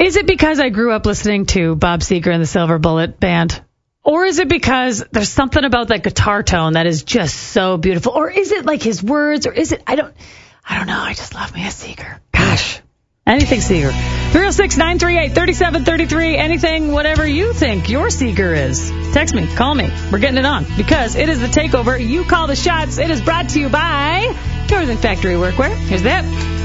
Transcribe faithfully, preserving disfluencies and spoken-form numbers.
Is it because I grew up listening to Bob Seger and the Silver Bullet Band? Or is it because there's something about that guitar tone that is just so beautiful? Or is it like his words? Or is it, I don't, I don't know. I just love me a Seger. Gosh. Anything Seger. three oh six, nine three eight, three seven three three. Anything, whatever you think your Seger is. Text me. Call me. We're getting it on. Because it is the takeover. You call the shots. It is brought to you by Northern Factory Workwear. Here's that.